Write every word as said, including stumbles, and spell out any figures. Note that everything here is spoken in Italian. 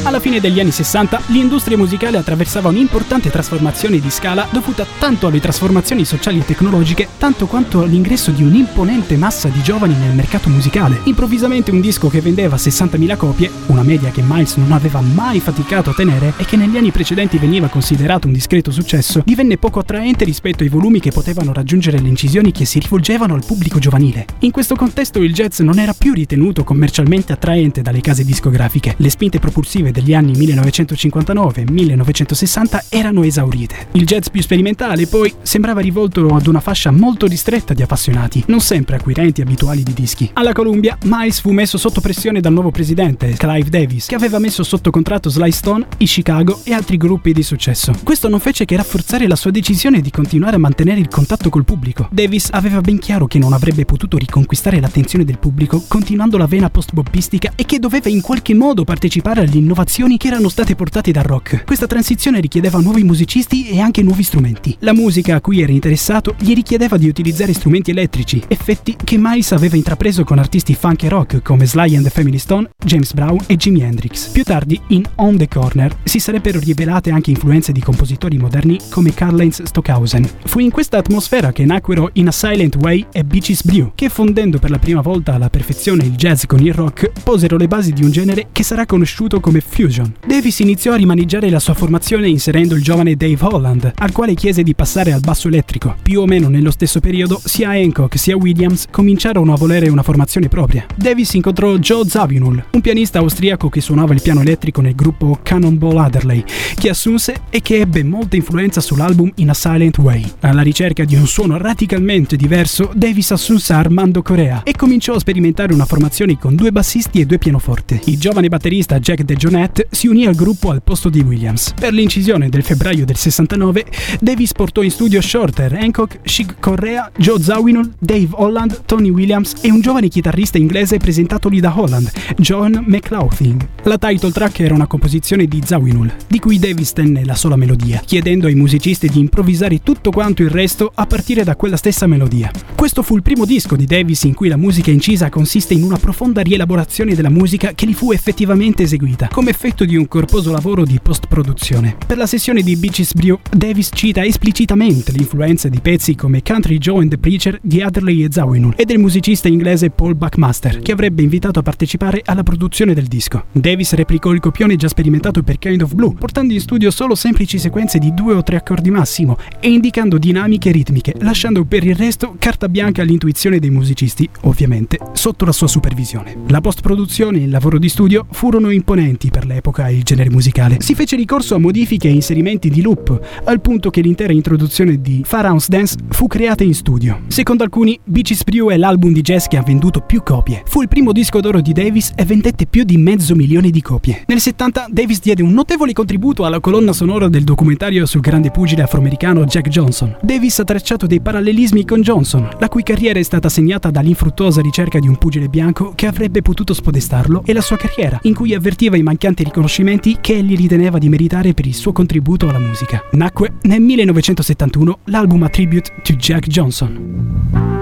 Alla fine degli anni sessanta, l'industria musicale attraversava un'importante trasformazione di scala dovuta tanto alle trasformazioni sociali e tecnologiche, tanto quanto all'ingresso di un'imponente massa di giovani nel mercato musicale. Improvvisamente un disco che vendeva sessantamila copie, una media che Miles non aveva mai faticato a tenere e che negli anni precedenti veniva considerato un discreto successo, divenne poco attraente rispetto ai volumi che potevano raggiungere le incisioni che si rivolgevano al pubblico giovanile. In questo contesto il jazz non era più ritenuto commercialmente attraente dalle case discografiche. Le spinte propulsive degli anni millenovecentocinquantanove e millenovecentosessanta erano esaurite. Il jazz più sperimentale, poi, sembrava rivolto ad una fascia molto ristretta di appassionati, non sempre acquirenti abituali di dischi. Alla Columbia, Miles fu messo sotto pressione dal nuovo presidente, Clive Davis, che aveva messo sotto contratto Sly Stone, i Chicago e altri gruppi di successo. Questo non fece che rafforzare la sua decisione di continuare a mantenere il contatto col pubblico. Davis aveva ben chiaro che non avrebbe potuto riconquistare l'attenzione del pubblico continuando la vena post-bobbistica e che doveva in qualche modo partecipare alle innovazioni che erano state portate dal rock. Questa transizione richiedeva nuovi musicisti e anche nuovi strumenti. La musica a cui era interessato gli richiedeva di utilizzare strumenti elettrici, effetti che Miles aveva intrapreso con artisti funk e rock come Sly and the Family Stone, James Brown e Jimi Hendrix. Più tardi, in On the Corner, si sarebbero rivelate anche influenze di compositori moderni come Karlheinz Stockhausen. Fu in questa atmosfera che nacquero In a Silent Way e Bitches Brew, che fondendo per la prima volta alla perfezione il jazz con il rock, posero le basi di un genere che sarà conosciuto come fusion. Davis iniziò a rimaneggiare la sua formazione inserendo il giovane Dave Holland, al quale chiese di passare al basso elettrico. Più o meno nello stesso periodo, sia Hancock sia Williams cominciarono a volere una formazione propria. Davis incontrò Joe Zawinul, un pianista austriaco che suonava il piano elettrico nel gruppo Cannonball Adderley, che assunse e che ebbe molta influenza sull'album In a Silent Way. Alla ricerca di un suono radicalmente diverso, Davis assunse Armando Correa e cominciò a sperimentare una formazione con due bassisti e due pianoforte. Il giovane batterista Jack DeJohnette si unì al gruppo al posto di Williams. Per l'incisione del febbraio del sessantanove, Davis portò in studio Shorter, Hancock, Chick Corea, Joe Zawinul, Dave Holland, Tony Williams e un giovane chitarrista inglese presentatogli da Holland, John McLaughlin. La title track era una composizione di Zawinul, di cui Davis tenne la sola melodia, chiedendo ai musicisti di improvvisare tutto quanto il resto a partire da quella stessa melodia. Questo fu il primo disco di Davis in cui la musica incisa consiste in una profonda rielaborazione della musica che gli fu effettivamente eseguita, come effetto di un corposo lavoro di post-produzione. Per la sessione di Bitches Brew, Davis cita esplicitamente le influenze di pezzi come Country Joe and the Preacher di Adderley e Zawinul e del musicista inglese Paul Buckmaster, che avrebbe invitato a partecipare alla produzione del disco. Davis replicò il copione già sperimentato per Kind of Blue, portando in studio solo semplici sequenze di due o tre accordi massimo e indicando dinamiche ritmiche, lasciando per il resto carta bianca all'intuizione dei musicisti, ovviamente sotto la sua supervisione. La post-produzione e il lavoro di studio furono imponenti per l'epoca e il genere musicale. Si fece ricorso a modifiche e inserimenti di loop, al punto che l'intera introduzione di Pharaoh's Dance fu creata in studio. Secondo alcuni, Bitches Brew è l'album di jazz che ha venduto più copie. Fu il primo disco d'oro di Davis e vendette più di mezzo milione di copie. Nel settanta, Davis diede un notevole contributo alla colonna sonora del documentario sul grande pugile afroamericano Jack Johnson. Davis ha tracciato dei parallelismi con Johnson, la cui carriera è stata segnata dall'infruttuosa ricerca di un pugile bianco che avrebbe potuto spodestarlo, e la sua carriera, in cui avvertiva i mancanti riconoscimenti che egli riteneva di meritare per il suo contributo alla musica. Nacque nel millenovecentosettantuno l'album A Tribute to Jack Johnson.